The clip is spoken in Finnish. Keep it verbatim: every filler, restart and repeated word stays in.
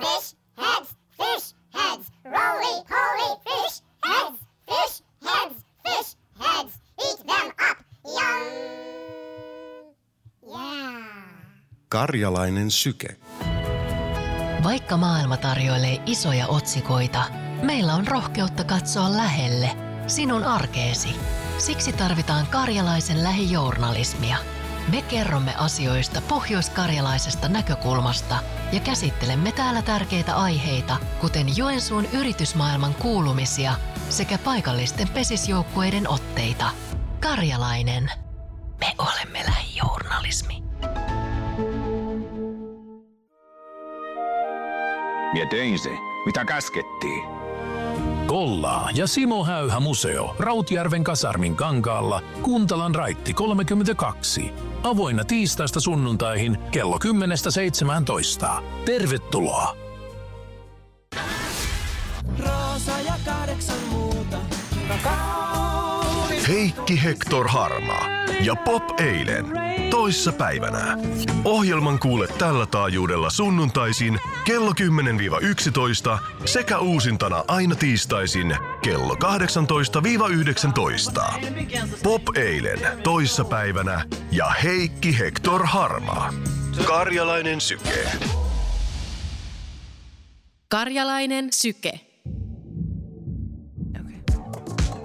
fish heads, fish heads, roly poly fish heads, fish heads, fish heads, eat them up, yum. Yeah. Karjalainen syke. Vaikka maailma tarjoilee isoja otsikoita, meillä on rohkeutta katsoa lähelle, sinun arkeesi. Siksi tarvitaan karjalaisen lähijournalismia. Me kerromme asioista pohjoiskarjalaisesta näkökulmasta ja käsittelemme täällä tärkeitä aiheita, kuten Joensuun yritysmaailman kuulumisia sekä paikallisten pesisjoukkueiden otteita. Karjalainen. Me olemme lähijournalismi. Mie tein se, mitä käskettiin. Kollaa ja Simo Häyhä museo Rautjärven kasarmin kankaalla, Kuntalan raitti kolmekymmentäkaksi. Avoinna tiistaista sunnuntaihin kello kymmenestä seitsemääntoista. Tervetuloa! Roosa ja kahdeksan muuta. Heikki Hector Harmaa ja Pop eilen toissa päivänä. Ohjelman kuule tällä taajuudella sunnuntaisin kello kymmenen yksitoista sekä uusintana aina tiistaisin kello kahdeksantoista yhdeksäntoista. Pop eilen toissa päivänä ja Heikki Hector Harmaa. Karjalainen syke. Karjalainen syke.